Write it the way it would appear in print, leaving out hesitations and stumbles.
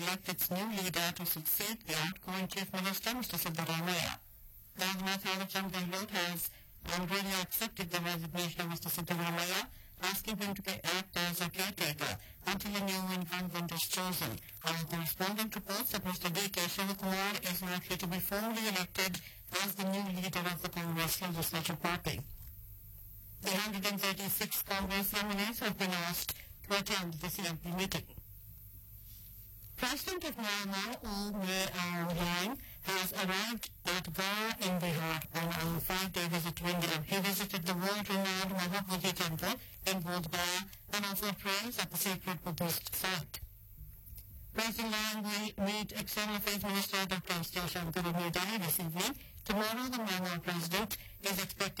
elect its new leader to succeed the outgoing Chief Minister, Mr. Siddaramaiah. Governor Tharachand Gehlot has already accepted the resignation of Mr. Siddaramaiah, asking him to act as a caretaker until a new incumbent is chosen. Our correspondent reports that Mr. D.K. Shivakumar is likely to be formally elected as the new leader of the Congress Legislative Party. The 136 Congress nominees have been asked to attend the CMP meeting. President of Myanmar, U Mae Aung Hlaing, has arrived at Gaya in Bihar on a 5-day visit to India. He visited the world-renowned Mahabodhi Temple in Bodh Gaya and offered prayers at the sacred Buddhist site. President Hlaing will meet External Affairs Minister Dr. S. Jaishankar in New Delhi this evening. Tomorrow, the Myanmar president is expected